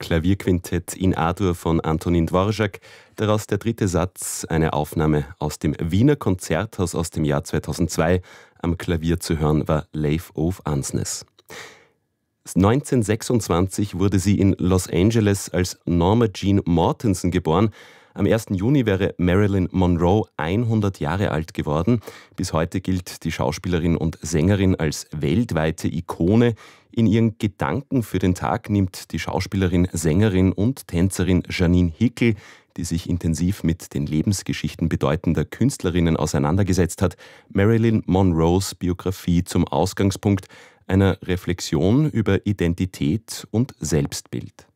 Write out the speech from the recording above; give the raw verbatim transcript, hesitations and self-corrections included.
Klavierquintett in A-Dur von Antonín Dvořák, daraus der dritte Satz, eine Aufnahme aus dem Wiener Konzerthaus aus dem Jahr zweitausendzwei. Am Klavier zu hören war Leif Ove Andsnes. neunzehnhundertsechsundzwanzig wurde sie in Los Angeles als Norma Jean Mortensen geboren. Am ersten Juni wäre Marilyn Monroe hundert Jahre alt geworden. Bis heute gilt die Schauspielerin und Sängerin als weltweite Ikone. In ihren Gedanken für den Tag nimmt die Schauspielerin, Sängerin und Tänzerin Jeanine Hickel, die sich intensiv mit den Lebensgeschichten bedeutender Künstlerinnen auseinandergesetzt hat, Marilyn Monroes Biografie zum Ausgangspunkt einer Reflexion über Identität und Selbstbild.